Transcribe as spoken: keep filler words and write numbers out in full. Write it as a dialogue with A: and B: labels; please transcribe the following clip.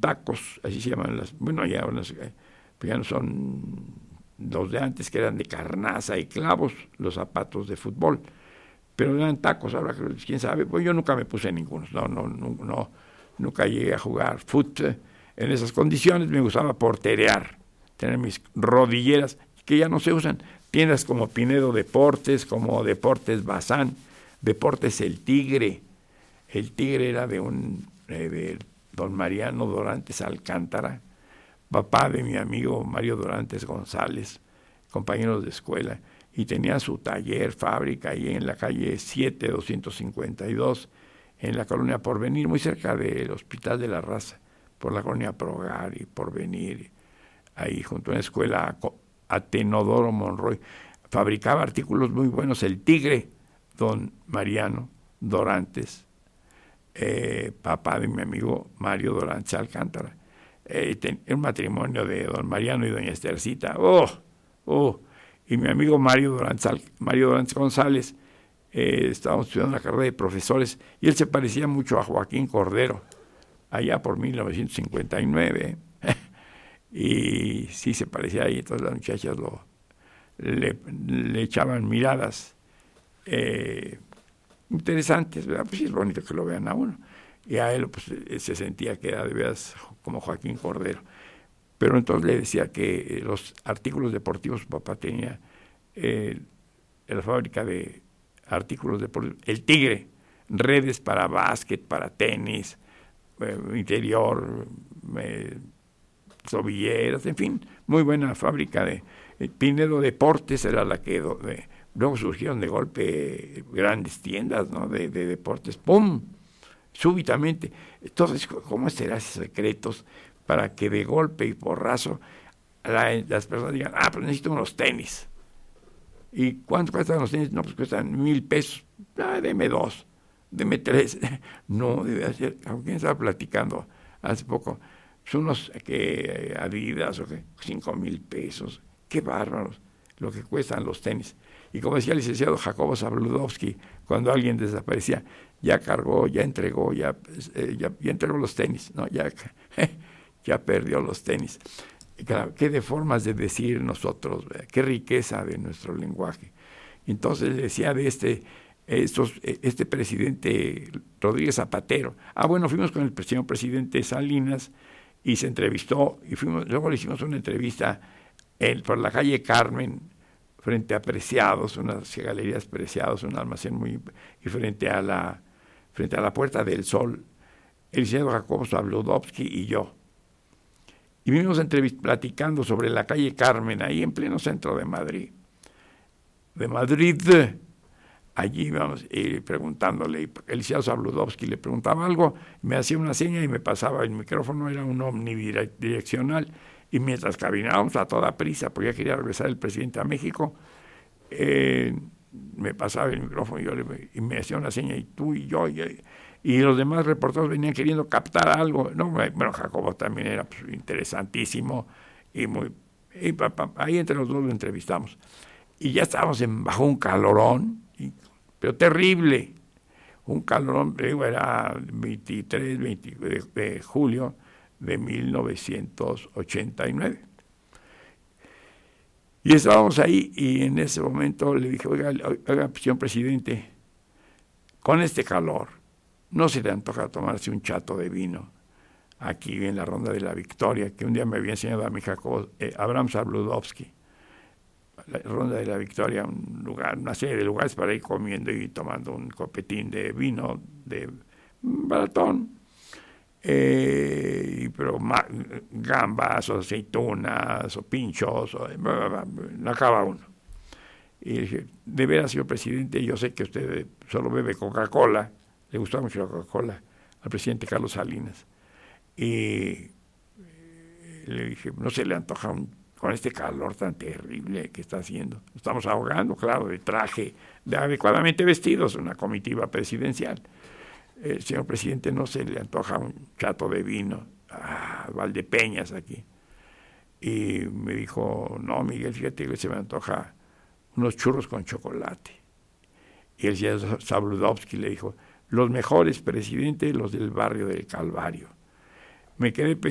A: tacos, así se llaman las, bueno, ya, unas, ya no son los de antes que eran de carnaza y clavos, los zapatos de fútbol, pero eran tacos, ahora quién sabe, pues yo nunca me puse ninguno, no, no, no, no nunca llegué a jugar fútbol en esas condiciones. Me gustaba porterear, tener mis rodilleras, que ya no se usan, tiendas como Pinedo Deportes, como Deportes Bazán, Deportes El Tigre. El Tigre era de un eh, de don Mariano Dorantes Alcántara, papá de mi amigo Mario Dorantes González, compañeros de escuela, y tenía su taller, fábrica, ahí en la calle siete, doscientos cincuenta y dos, en la colonia Porvenir, muy cerca del Hospital de la Raza, por la colonia Progar y Porvenir, ahí junto a una escuela Atenodoro Monroy. Fabricaba artículos muy buenos, el Tigre, don Mariano Dorantes, eh, papá de mi amigo Mario Dorantes Alcántara. Eh, ten, un matrimonio de don Mariano y doña Estercita, oh, oh, y mi amigo Mario Dorantes, Mario Dorantes González, eh, estábamos estudiando la carrera de profesores, y él se parecía mucho a Joaquín Cordero, allá por mil novecientos cincuenta y nueve, y sí se parecía ahí, entonces las muchachas lo, le, le echaban miradas eh, interesantes, ¿verdad? Pues sí, es bonito que lo vean a uno, y a él pues se sentía que era de veras como Joaquín Cordero, pero entonces le decía que los artículos deportivos, su papá tenía eh, en la fábrica de artículos deportivos, el Tigre, redes para básquet, para tenis, eh, interior, eh, tobilleras, en fin, muy buena fábrica de eh, Pinedo Deportes era la que de, luego surgieron de golpe grandes tiendas, ¿no? de, de deportes, ¡pum!, súbitamente. Entonces, ¿cómo serán esos secretos para que de golpe y porrazo la, las personas digan, ah, pues necesito unos tenis? ¿Y cuánto cuestan los tenis? No, pues cuestan mil pesos. Ah, deme dos, deme tres. No, debe ser, ¿con quién estaba platicando hace poco? Son unos que Adidas o que cinco mil pesos. Qué bárbaros lo que cuestan los tenis. Y como decía el licenciado Jacobo Zabludovsky, cuando alguien desaparecía, ya cargó, ya entregó, ya, eh, ya, ya entregó los tenis, ¿no? Ya, ya perdió los tenis. Y claro, qué de formas de decir nosotros, ¿verdad? Qué riqueza de nuestro lenguaje. Entonces decía de este, estos, este presidente Rodríguez Zapatero. Ah, bueno, fuimos con el señor presidente Salinas y se entrevistó, y fuimos, luego le hicimos una entrevista en, por la calle Carmen, frente a Preciados, unas galerías Preciados, un almacén muy, y frente a la, frente a la Puerta del Sol, el licenciado Jacobo Zabludovsky y yo. Y vimos platicando sobre la calle Carmen, ahí en pleno centro de Madrid. De Madrid, allí íbamos eh, preguntándole, el licenciado Zabludovsky le preguntaba algo, me hacía una seña y me pasaba el micrófono, era un omnidireccional, y mientras caminábamos a toda prisa, porque ya quería regresar el presidente a México, eh, me pasaba el micrófono y, yo le, y me hacía una seña, y tú y yo, y, y los demás reporteros venían queriendo captar algo. No, bueno, Jacobo también era pues, interesantísimo, y muy y pa, pa, ahí entre los dos lo entrevistamos. Y ya estábamos en, bajo un calorón, y, pero terrible, un calorón, digo, era veintitrés, veinte de, de julio de mil novecientos ochenta y nueve. Y estábamos ahí, y en ese momento le dije, oiga, oiga, señor presidente, con este calor, ¿no se le antoja tomarse un chato de vino aquí en la Ronda de la Victoria, que un día me había enseñado a mi Jacobo, eh, Abraham Zabludovsky? La Ronda de la Victoria, un lugar, una serie de lugares para ir comiendo y tomando un copetín de vino de baratón, eh, pero ma, gambas o aceitunas o pinchos, o, no acaba uno. Y dije, de veras, señor presidente, yo sé que usted solo bebe Coca-Cola, le gustaba mucho la Coca-Cola al presidente Carlos Salinas, y le dije, no se le antoja un, con este calor tan terrible que está haciendo, estamos ahogando, claro, de traje, de adecuadamente vestidos, una comitiva presidencial. El señor presidente, no se le antoja un chato de vino, ah, Valdepeñas aquí. Y me dijo, no, Miguel, fíjate que se me antoja unos churros con chocolate. Y el señor Zabludovsky le dijo, los mejores, presidente, los del barrio del Calvario. Me quedé pensando,